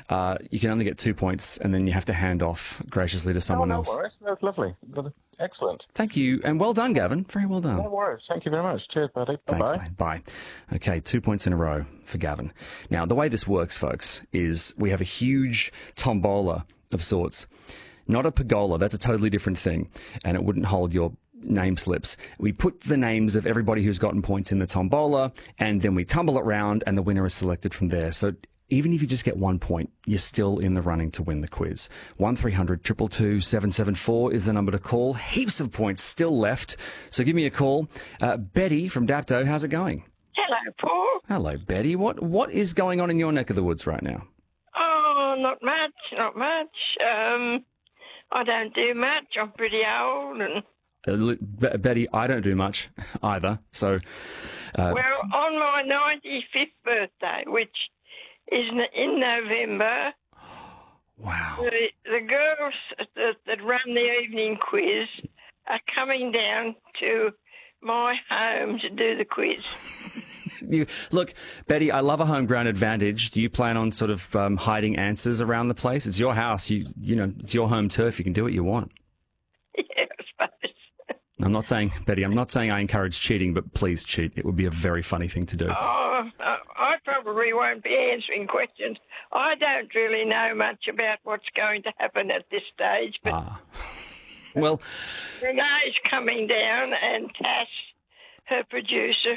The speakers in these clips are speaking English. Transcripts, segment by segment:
you can only get 2 points, and then you have to hand off graciously to someone else. No worries. That's lovely. Excellent. Thank you, and well done, Gavin. Very well done. No worries. Thank you very much. Cheers, buddy. Thanks, Bye-bye. mate. Bye. Okay, 2 points in a row for Gavin. Now, the way this works, folks, is we have a huge tombola of sorts. Not a pergola. That's a totally different thing, and it wouldn't hold your name slips. We put the names of everybody who's gotten points in the tombola, and then we tumble it round, and the winner is selected from there. So even if you just get 1 point, you're still in the running to win the quiz. 1300 222 774 is the number to call. Heaps of points still left, so give me a call. Betty from Dapto, how's it going? Hello, Paul. Hello, Betty. What is going on in your neck of the woods right now? Oh, not much. I don't do much. I'm pretty old and... Betty, I don't do much either, so... Well, on my 95th birthday, which is in November... Wow. The girls that run the evening quiz are coming down to my home to do the quiz. Look, Betty, I love a home ground advantage. Do you plan on sort of hiding answers around the place? It's your house. You know, it's your home turf. You can do what you want. Yeah, I suppose. I'm not saying, Betty, I'm not saying I encourage cheating, but please cheat. It would be a very funny thing to do. Oh, I probably won't be answering questions. I don't really know much about what's going to happen at this stage, but well, Renee's coming down and Tash, her producer,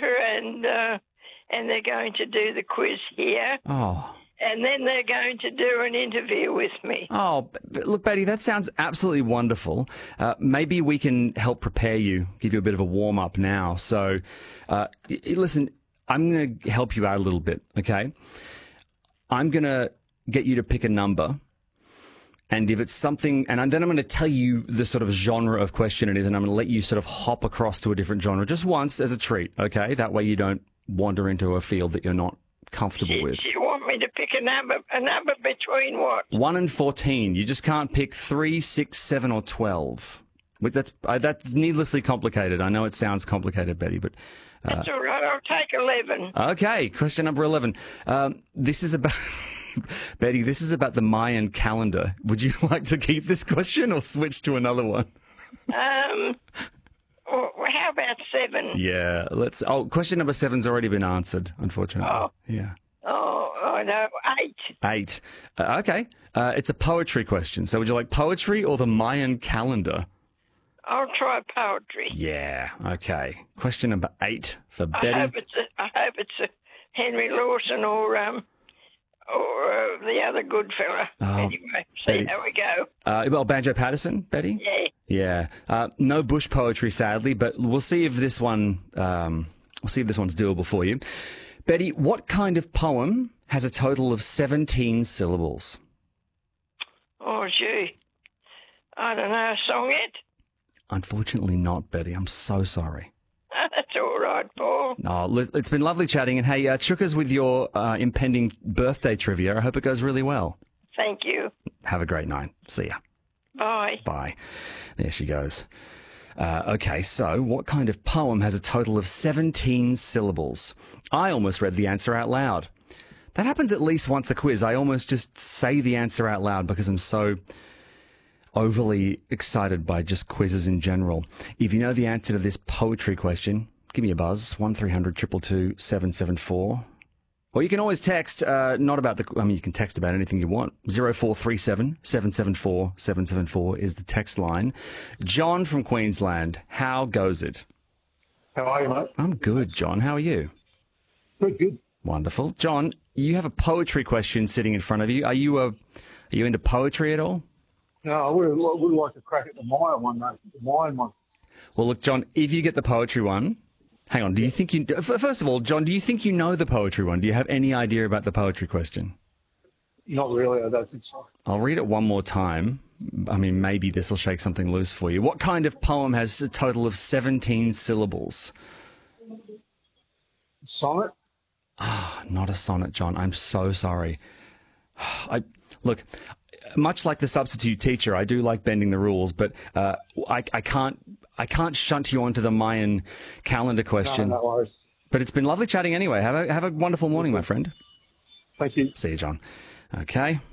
and they're going to do the quiz here. Oh. And then they're going to do an interview with me. Oh, look, Betty, that sounds absolutely wonderful. Maybe we can help prepare you, give you a bit of a warm-up now. So, listen, I'm going to help you out a little bit, okay? I'm going to get you to pick a number, and if it's something, and then I'm going to tell you the sort of genre of question it is, and I'm going to let you sort of hop across to a different genre just once as a treat, okay? That way you don't wander into a field that you're not comfortable with. You want me to pick a number between what? 1 and 14. You just can't pick 3, 6, 7, or 12. That's needlessly complicated. I know it sounds complicated, Betty, but... That's all right. I'll take 11. Okay, question number 11. This is about... Betty, this is about the Mayan calendar. Would you like to keep this question or switch to another one? Well, how about 7? Yeah, question number 7's already been answered, unfortunately. Oh. Yeah. Oh, no, 8. 8. Okay. It's a poetry question. So would you like poetry or the Mayan calendar? I'll try poetry. Yeah. Okay. Question number 8 for Betty. I hope it's a Henry Lawson or the other good fella. Anyway, see how we go. Well, Banjo Patterson, Betty? Yeah. Yeah. No bush poetry, sadly, but we'll see if this one's doable for you. Betty, what kind of poem has a total of 17 syllables? Oh, gee. I don't know, a songette? Unfortunately not, Betty. I'm so sorry. That's all right, Paul. Oh, it's been lovely chatting. And hey, chukkers with your impending birthday trivia. I hope it goes really well. Thank you. Have a great night. See ya. Bye. Bye. There she goes. Okay, so what kind of poem has a total of 17 syllables? I almost read the answer out loud. That happens at least once a quiz. I almost just say the answer out loud because I'm so overly excited by just quizzes in general. If you know the answer to this poetry question, give me a buzz, 1300 222 774. Or you can always text, you can text about anything you want. 0437 774 774 is the text line. John from Queensland, how goes it? How are you, mate? I'm good, John. How are you? Good. Wonderful. John, you have a poetry question sitting in front of you. Are you into poetry at all? No, I would like to crack at the Mayan one, mate. The Mayan one. Well, look, John, if you get the poetry one, hang on. Do you think first of all, John, do you think you know the poetry one? Do you have any idea about the poetry question? Not really. I don't think so. I'll read it one more time. I mean, maybe this will shake something loose for you. What kind of poem has a total of 17 syllables? Sonnet? Not a sonnet, John. I'm so sorry. Look, much like the substitute teacher, I do like bending the rules, but I can't shunt you onto the Mayan calendar question. No worries. But it's been lovely chatting anyway. Have a wonderful morning, my friend. Thank you. See you, John. Okay,